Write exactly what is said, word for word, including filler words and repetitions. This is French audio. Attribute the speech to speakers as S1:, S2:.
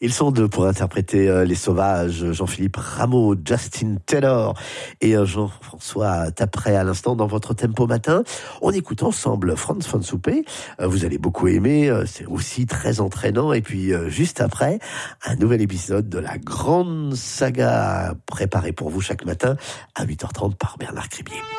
S1: Ils sont deux pour interpréter euh, Les Sauvages, Jean-Philippe Rameau, Justin Taylor et euh, Jean-François Tapret à l'instant dans votre Tempo Matin. On écoute ensemble Franz von Soupé. Euh, vous allez beaucoup aimer, euh, c'est aussi très entraînant. Et puis euh, juste après, un nouvel épisode de la grande saga préparée pour vous chaque matin à huit heures trente par Bernard Cribier.